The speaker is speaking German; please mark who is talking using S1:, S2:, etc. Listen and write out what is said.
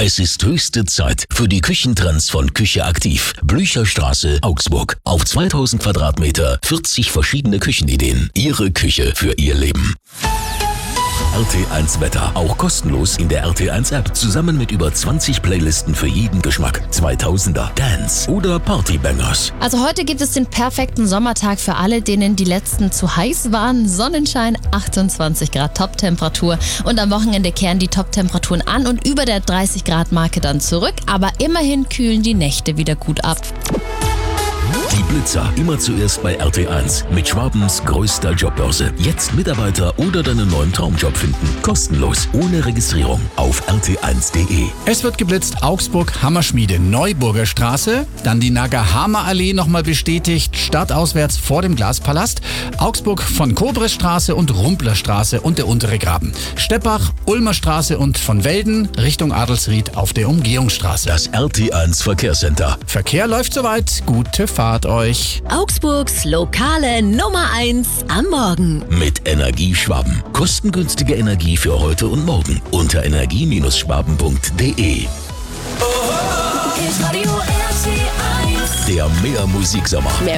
S1: Es ist höchste Zeit für die Küchentrends von Küche Aktiv. Blücherstraße, Augsburg. Auf 2000 Quadratmeter, 40 verschiedene Küchenideen. Ihre Küche für Ihr Leben. RT1 Wetter, auch kostenlos in der RT1 App, zusammen mit über 20 Playlisten für jeden Geschmack. 2000er, Dance oder Partybangers.
S2: Also heute gibt es den perfekten Sommertag für alle, denen die letzten zu heiß waren. Sonnenschein, 28 Grad Toptemperatur. Und am Wochenende kehren die Toptemperaturen an und über der 30 Grad Marke dann zurück. Aber immerhin kühlen die Nächte wieder gut ab.
S1: Die Blitzer, immer zuerst bei RT1 mit Schwabens größter Jobbörse. Jetzt Mitarbeiter oder deinen neuen Traumjob finden. Kostenlos, ohne Registrierung auf rt1.de.
S3: Es wird geblitzt Augsburg, Hammerschmiede, Neuburger Straße, dann die Nagahama-Allee nochmal bestätigt, stadtauswärts vor dem Glaspalast, Augsburg von Kobresstraße und Rumplerstraße und der Untere Graben, Steppach, Ulmer Straße und von Welden Richtung Adelsried auf der Umgehungsstraße.
S1: Das RT1 Verkehrscenter.
S3: Verkehr läuft soweit, gute Fahrt euch.
S4: Augsburgs lokale Nummer 1 am Morgen.
S1: Mit Energieschwaben. Kostengünstige Energie für heute und morgen. Unter energie-schwaben.de. Der Mehr Musiksommer.